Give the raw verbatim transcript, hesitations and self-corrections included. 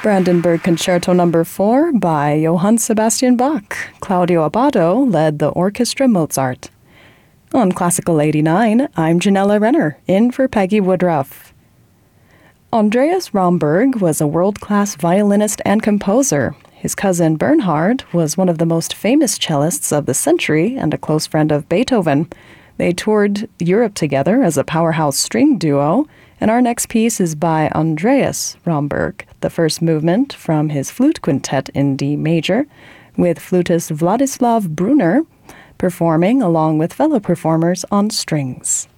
Brandenburg Concerto Number four by Johann Sebastian Bach. Claudio Abbado led the Orchestra Mozart. On Classical eighty-nine, I'm Janella Renner, in for Peggy Woodruff. Andreas Romberg was a world-class violinist and composer. His cousin Bernhard was one of the most famous cellists of the century and a close friend of Beethoven. They toured Europe together as a powerhouse string duo, and our next piece is by Andreas Romberg, the first movement from his flute quintet in D major, with flutist Vladislav Brunner performing along with fellow performers on strings.